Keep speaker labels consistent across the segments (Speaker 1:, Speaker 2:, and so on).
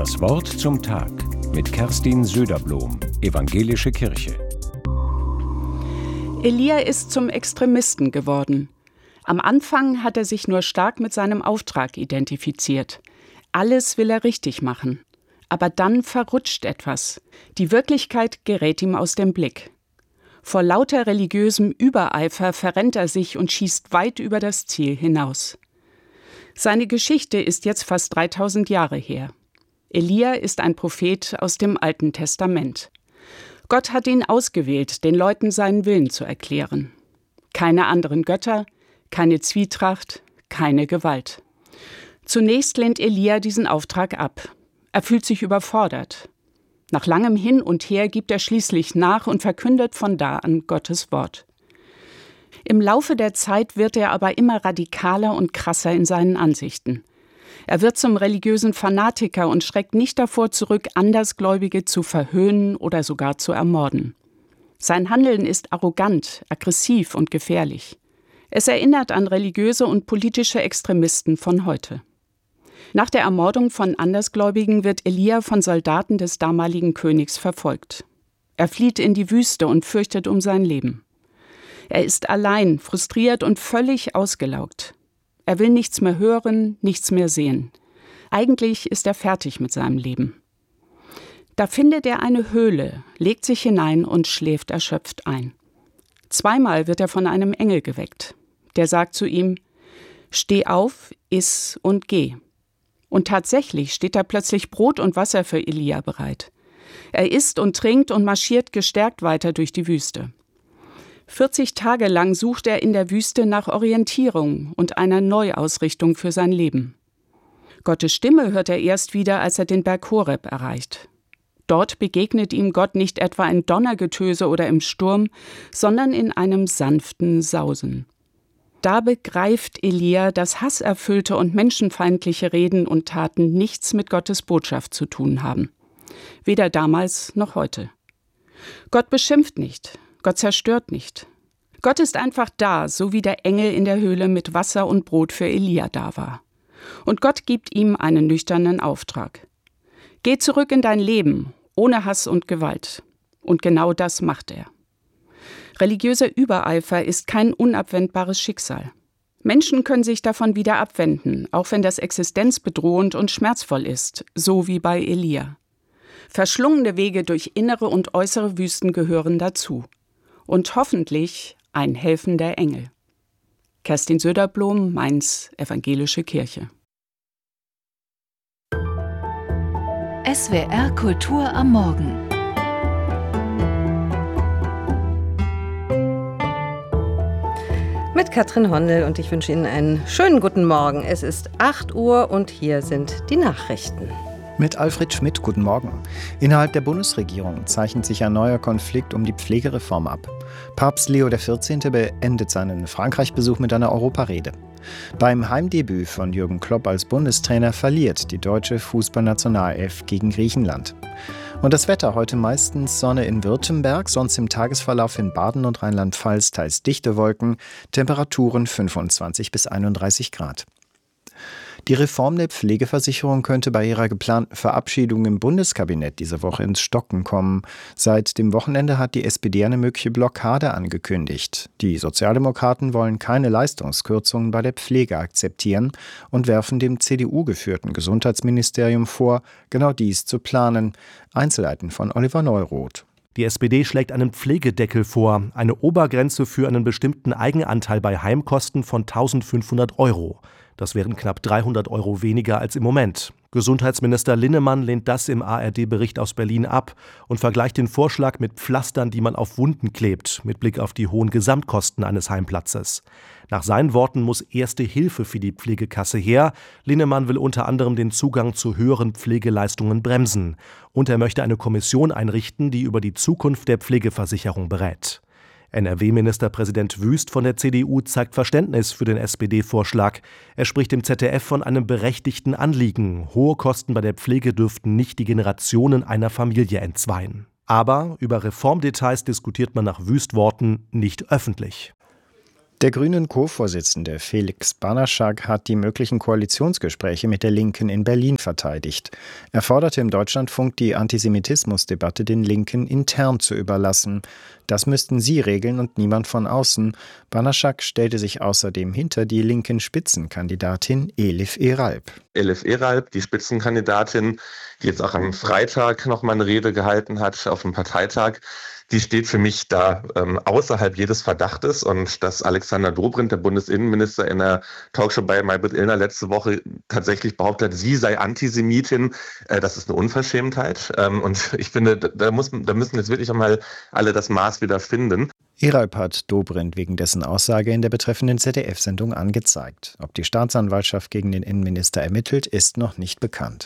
Speaker 1: Das Wort zum Tag mit Kerstin Söderblom, Evangelische Kirche.
Speaker 2: Elia ist zum Extremisten geworden. Am Anfang hat er sich nur stark mit seinem Auftrag identifiziert. Alles will er richtig machen. Aber dann verrutscht etwas. Die Wirklichkeit gerät ihm aus dem Blick. Vor lauter religiösem Übereifer verrennt er sich und schießt weit über das Ziel hinaus. Seine Geschichte ist jetzt fast 3000 Jahre her. Elia ist ein Prophet aus dem Alten Testament. Gott hat ihn ausgewählt, den Leuten seinen Willen zu erklären. Keine anderen Götter, keine Zwietracht, keine Gewalt. Zunächst lehnt Elia diesen Auftrag ab. Er fühlt sich überfordert. Nach langem Hin und Her gibt er schließlich nach und verkündet von da an Gottes Wort. Im Laufe der Zeit wird er aber immer radikaler und krasser in seinen Ansichten. Er wird zum religiösen Fanatiker und schreckt nicht davor zurück, Andersgläubige zu verhöhnen oder sogar zu ermorden. Sein Handeln ist arrogant, aggressiv und gefährlich. Es erinnert an religiöse und politische Extremisten von heute. Nach der Ermordung von Andersgläubigen wird Elia von Soldaten des damaligen Königs verfolgt. Er flieht in die Wüste und fürchtet um sein Leben. Er ist allein, frustriert und völlig ausgelaugt. Er will nichts mehr hören, nichts mehr sehen. Eigentlich ist er fertig mit seinem Leben. Da findet er eine Höhle, legt sich hinein und schläft erschöpft ein. Zweimal wird er von einem Engel geweckt. Der sagt zu ihm: Steh auf, iss und geh. Und tatsächlich steht da plötzlich Brot und Wasser für Elia bereit. Er isst und trinkt und marschiert gestärkt weiter durch die Wüste. 40 Tage lang sucht er in der Wüste nach Orientierung und einer Neuausrichtung für sein Leben. Gottes Stimme hört er erst wieder, als er den Berg Horeb erreicht. Dort begegnet ihm Gott nicht etwa in Donnergetöse oder im Sturm, sondern in einem sanften Sausen. Da begreift Elia, dass hasserfüllte und menschenfeindliche Reden und Taten nichts mit Gottes Botschaft zu tun haben. Weder damals noch heute. Gott beschimpft nicht. Gott zerstört nicht. Gott ist einfach da, so wie der Engel in der Höhle mit Wasser und Brot für Elia da war. Und Gott gibt ihm einen nüchternen Auftrag. Geh zurück in dein Leben, ohne Hass und Gewalt. Und genau das macht er. Religiöser Übereifer ist kein unabwendbares Schicksal. Menschen können sich davon wieder abwenden, auch wenn das existenzbedrohend und schmerzvoll ist, so wie bei Elia. Verschlungene Wege durch innere und äußere Wüsten gehören dazu. Und hoffentlich ein helfender Engel. Kerstin Söderblom, Mainz, Evangelische Kirche.
Speaker 3: SWR Kultur am Morgen.
Speaker 4: Mit Katrin Hondel und ich wünsche Ihnen einen schönen guten Morgen. Es ist 8 Uhr und hier sind die Nachrichten.
Speaker 5: Mit Alfred Schmidt, guten Morgen. Innerhalb der Bundesregierung zeichnet sich ein neuer Konflikt um die Pflegereform ab. Papst Leo XIV. Beendet seinen Frankreich-Besuch mit einer Europarede. Beim Heimdebüt von Jürgen Klopp als Bundestrainer verliert die deutsche Fußballnationalelf gegen Griechenland. Und das Wetter: heute meistens Sonne in Württemberg, sonst im Tagesverlauf in Baden und Rheinland-Pfalz teils dichte Wolken, Temperaturen 25 bis 31 Grad. Die Reform der Pflegeversicherung könnte bei ihrer geplanten Verabschiedung im Bundeskabinett diese Woche ins Stocken kommen. Seit dem Wochenende hat die SPD eine mögliche Blockade angekündigt. Die Sozialdemokraten wollen keine Leistungskürzungen bei der Pflege akzeptieren und werfen dem CDU-geführten Gesundheitsministerium vor, genau dies zu planen. Einzelheiten von Oliver Neuroth.
Speaker 6: Die SPD schlägt einen Pflegedeckel vor, eine Obergrenze für einen bestimmten Eigenanteil bei Heimkosten von 1.500 €. Das wären knapp 300 € weniger als im Moment. Gesundheitsminister Linnemann lehnt das im ARD-Bericht aus Berlin ab und vergleicht den Vorschlag mit Pflastern, die man auf Wunden klebt, mit Blick auf die hohen Gesamtkosten eines Heimplatzes. Nach seinen Worten muss erste Hilfe für die Pflegekasse her. Linnemann will unter anderem den Zugang zu höheren Pflegeleistungen bremsen. Und er möchte eine Kommission einrichten, die über die Zukunft der Pflegeversicherung berät. NRW-Ministerpräsident Wüst von der CDU zeigt Verständnis für den SPD-Vorschlag. Er spricht im ZDF von einem berechtigten Anliegen. Hohe Kosten bei der Pflege dürften nicht die Generationen einer Familie entzweien. Aber über Reformdetails diskutiert man nach Wüst Worten nicht öffentlich.
Speaker 5: Der Grünen Co-Vorsitzende Felix Banaschak hat die möglichen Koalitionsgespräche mit der Linken in Berlin verteidigt. Er forderte im Deutschlandfunk, die Antisemitismusdebatte den Linken intern zu überlassen. Das müssten sie regeln und niemand von außen. Banaschak stellte sich außerdem hinter die linken Spitzenkandidatin Elif Eralp.
Speaker 7: Elif Eralp, die Spitzenkandidatin, die jetzt auch am Freitag noch mal eine Rede gehalten hat auf dem Parteitag, die steht für mich da außerhalb jedes Verdachtes. Und dass Alexander Dobrindt, der Bundesinnenminister, in der Talkshow bei Maybrit Illner letzte Woche tatsächlich behauptet, sie sei Antisemitin, das ist eine Unverschämtheit. Und ich finde, da müssen jetzt wirklich einmal alle das Maß wieder finden.
Speaker 5: Eralp hat Dobrindt wegen dessen Aussage in der betreffenden ZDF-Sendung angezeigt. Ob die Staatsanwaltschaft gegen den Innenminister ermittelt, ist noch nicht bekannt.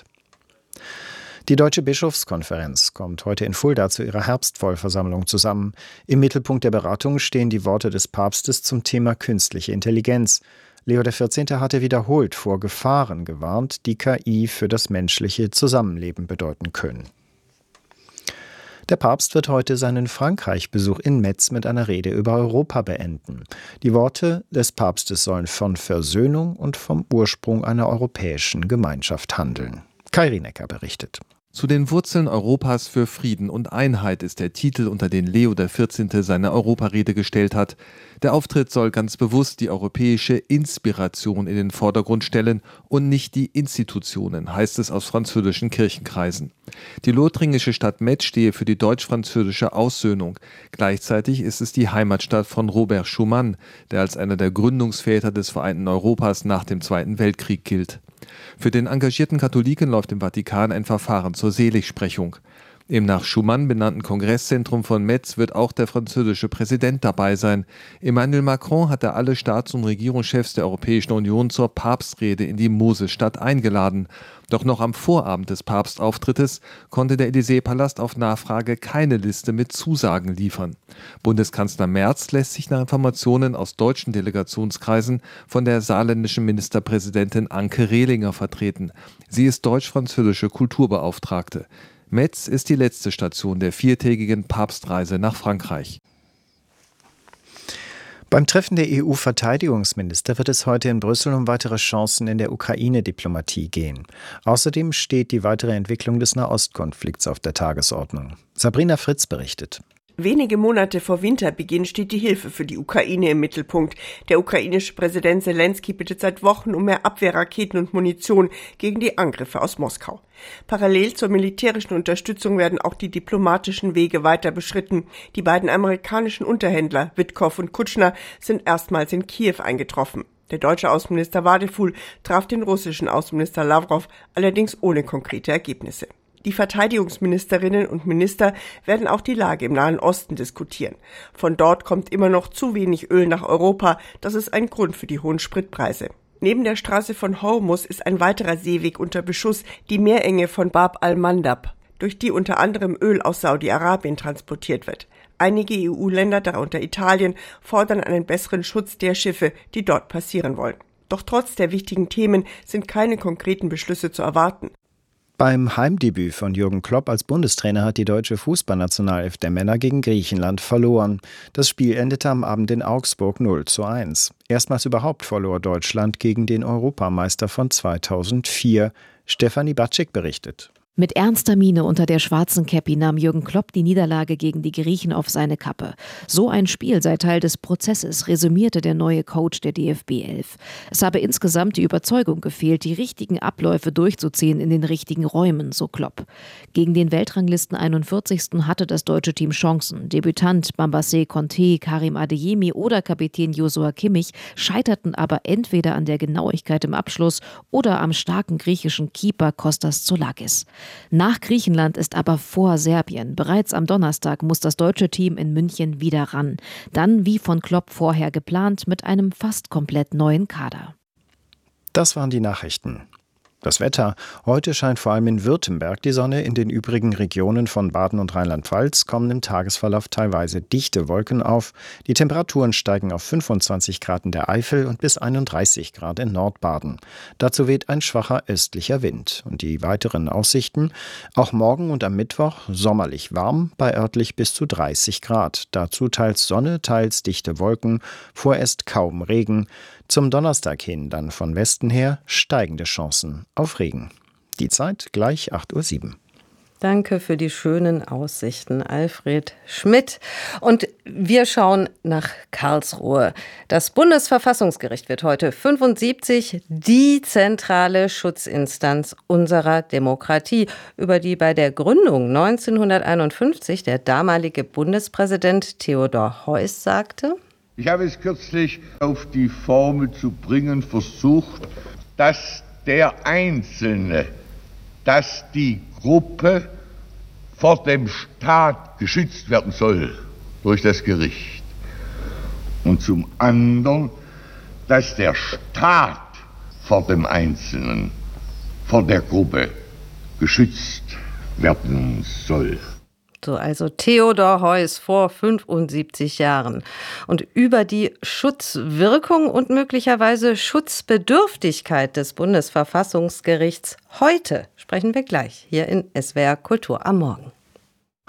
Speaker 5: Die Deutsche Bischofskonferenz kommt heute in Fulda zu ihrer Herbstvollversammlung zusammen. Im Mittelpunkt der Beratungen stehen die Worte des Papstes zum Thema künstliche Intelligenz. Leo XIV. Hatte wiederholt vor Gefahren gewarnt, die KI für das menschliche Zusammenleben bedeuten können. Der Papst wird heute seinen Frankreich-Besuch in Metz mit einer Rede über Europa beenden. Die Worte des Papstes sollen von Versöhnung und vom Ursprung einer europäischen Gemeinschaft handeln. Kai Rienecker berichtet.
Speaker 8: Zu den Wurzeln Europas für Frieden und Einheit ist der Titel, unter den Leo XIV. Seine Europarede gestellt hat. Der Auftritt soll ganz bewusst die europäische Inspiration in den Vordergrund stellen und nicht die Institutionen, heißt es aus französischen Kirchenkreisen. Die lothringische Stadt Metz stehe für die deutsch-französische Aussöhnung. Gleichzeitig ist es die Heimatstadt von Robert Schuman, der als einer der Gründungsväter des vereinten Europas nach dem Zweiten Weltkrieg gilt. Für den engagierten Katholiken läuft im Vatikan ein Verfahren zur Seligsprechung. Im nach Schuman benannten Kongresszentrum von Metz wird auch der französische Präsident dabei sein. Emmanuel Macron hatte alle Staats- und Regierungschefs der Europäischen Union zur Papstrede in die Mosesstadt eingeladen. Doch noch am Vorabend des Papstauftrittes konnte der Élysée-Palast auf Nachfrage keine Liste mit Zusagen liefern. Bundeskanzler Merz lässt sich nach Informationen aus deutschen Delegationskreisen von der saarländischen Ministerpräsidentin Anke Rehlinger vertreten. Sie ist deutsch-französische Kulturbeauftragte. Metz ist die letzte Station der 4-tägigen Papstreise nach Frankreich.
Speaker 5: Beim Treffen der EU-Verteidigungsminister wird es heute in Brüssel um weitere Chancen in der Ukraine-Diplomatie gehen. Außerdem steht die weitere Entwicklung des Nahostkonflikts auf der Tagesordnung. Sabrina Fritz berichtet.
Speaker 9: Wenige Monate vor Winterbeginn steht die Hilfe für die Ukraine im Mittelpunkt. Der ukrainische Präsident Selenskyj bittet seit Wochen um mehr Abwehrraketen und Munition gegen die Angriffe aus Moskau. Parallel zur militärischen Unterstützung werden auch die diplomatischen Wege weiter beschritten. Die beiden amerikanischen Unterhändler Witkow und Kutschner sind erstmals in Kiew eingetroffen. Der deutsche Außenminister Wadeful traf den russischen Außenminister Lawrow, allerdings ohne konkrete Ergebnisse. Die Verteidigungsministerinnen und Minister werden auch die Lage im Nahen Osten diskutieren. Von dort kommt immer noch zu wenig Öl nach Europa. Das ist ein Grund für die hohen Spritpreise. Neben der Straße von Hormuz ist ein weiterer Seeweg unter Beschuss, die Meerenge von Bab al-Mandab, durch die unter anderem Öl aus Saudi-Arabien transportiert wird. Einige EU-Länder, darunter Italien, fordern einen besseren Schutz der Schiffe, die dort passieren wollen. Doch trotz der wichtigen Themen sind keine konkreten Beschlüsse zu erwarten.
Speaker 5: Beim Heimdebüt von Jürgen Klopp als Bundestrainer hat die deutsche Fußballnationalelf der Männer gegen Griechenland verloren. Das Spiel endete am Abend in Augsburg 0:1. Erstmals überhaupt verlor Deutschland gegen den Europameister von 2004. Stefanie Batschik berichtet.
Speaker 10: Mit ernster Miene unter der schwarzen Käppi nahm Jürgen Klopp die Niederlage gegen die Griechen auf seine Kappe. So ein Spiel sei Teil des Prozesses, resümierte der neue Coach der DFB 11. Es habe insgesamt die Überzeugung gefehlt, die richtigen Abläufe durchzuziehen in den richtigen Räumen, so Klopp. Gegen den Weltranglisten 41. hatte das deutsche Team Chancen. Debütant Bambassé Conté, Karim Adeyemi oder Kapitän Joshua Kimmich scheiterten aber entweder an der Genauigkeit im Abschluss oder am starken griechischen Keeper Kostas Zoulakis. Nach Griechenland ist aber vor Serbien. Bereits am Donnerstag muss das deutsche Team in München wieder ran. Dann, wie von Klopp vorher geplant, mit einem fast komplett neuen Kader.
Speaker 5: Das waren die Nachrichten. Das Wetter. Heute scheint vor allem in Württemberg die Sonne. In den übrigen Regionen von Baden und Rheinland-Pfalz kommen im Tagesverlauf teilweise dichte Wolken auf. Die Temperaturen steigen auf 25 Grad in der Eifel und bis 31 Grad in Nordbaden. Dazu weht ein schwacher östlicher Wind. Und die weiteren Aussichten? Auch morgen und am Mittwoch sommerlich warm, bei örtlich bis zu 30 Grad. Dazu teils Sonne, teils dichte Wolken, vorerst kaum Regen. Zum Donnerstag hin dann von Westen her steigende Chancen auf Regen. Die Zeit gleich 8:07 Uhr.
Speaker 4: Danke für die schönen Aussichten, Alfred Schmidt. Und wir schauen nach Karlsruhe. Das Bundesverfassungsgericht wird heute 75 die zentrale Schutzinstanz unserer Demokratie, über die bei der Gründung 1951 der damalige Bundespräsident Theodor Heuss sagte:
Speaker 11: Ich habe es kürzlich auf die Formel zu bringen versucht, dass der Einzelne, dass die Gruppe vor dem Staat geschützt werden soll durch das Gericht. Und zum anderen, dass der Staat vor dem Einzelnen, vor der Gruppe geschützt werden soll.
Speaker 4: So, also Theodor Heuss vor 75 Jahren. Und über die Schutzwirkung und möglicherweise Schutzbedürftigkeit des Bundesverfassungsgerichts heute sprechen wir gleich hier in SWR Kultur am Morgen.